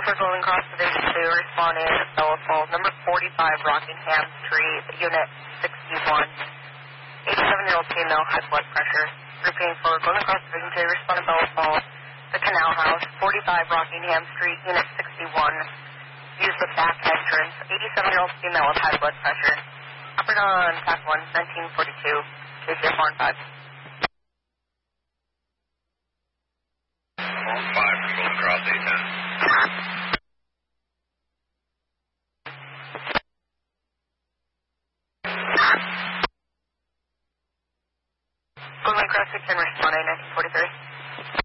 for Golden Cross Division 2, responding to Bella Falls, number 45 Rockingham Street, unit 61. 87-year-old female, high blood pressure. Repeating for Golden Cross Division 2, responding to Bella Falls, the Canal House, 45 Rockingham Street, unit 61. Use the back entrance. 87-year-old female with high blood pressure. Operator on TAC 1, 1942, KCF 5. 5 from Golden Cross 810. Golden Cross 610, responding 1943.